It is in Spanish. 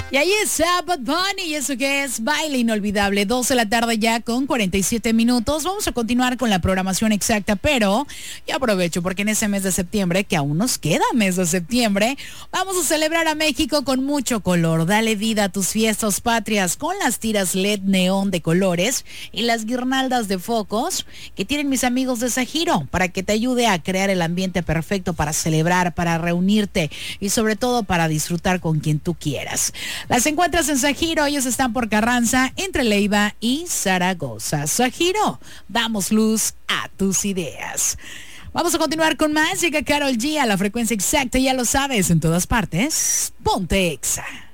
Y ahí está Bad Bunny y eso que es Baile Inolvidable, 12 de la tarde ya con 47 minutos. Vamos a continuar con la programación exacta, pero ya aprovecho porque en ese mes de septiembre, que aún nos queda mes de septiembre, vamos a celebrar a México con mucho color. Dale vida a tus fiestas patrias con las tiras LED neón de colores y las guirnaldas de focos que tienen mis amigos de Sajiro para que te ayude a crear el ambiente perfecto para celebrar, para reunirte y sobre todo para disfrutar con quien tú quieras. Las encuentras en Sajiro, ellos están por Carranza, entre Leiva y Zaragoza. Sajiro, damos luz a tus ideas. Vamos a continuar con más. Llega Karol G a la frecuencia exacta, ya lo sabes, en todas partes. Ponte Exa.